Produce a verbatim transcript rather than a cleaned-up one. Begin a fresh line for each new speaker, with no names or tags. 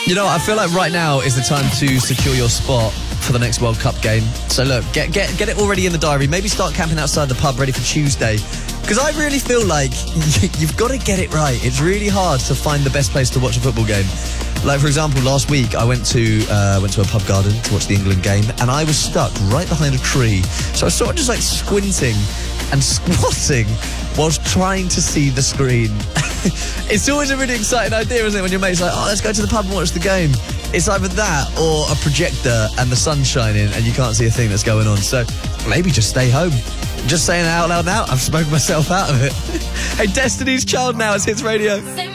You know, I feel like right now is the time to secure your spot for the next World Cup game. So look, get get get it already in the diary. Maybe start camping outside the pub ready for Tuesday. Because I really feel like you've got to get it right. It's really hard to find the best place to watch a football game. Like, for example, last week I went to uh, went to a pub garden to watch the England game, and I was stuck right behind a tree. So I was sort of just like squinting and squatting whilst trying to see the screen. It's always a really exciting idea, isn't it, when your mate's like, oh, let's go to the pub and watch the game. It's either that or a projector and the sun's shining and you can't see a thing that's going on. So maybe just stay home. Just saying it out loud now, I've spoken myself out of it. Hey, Destiny's Child now, it's Hits Radio.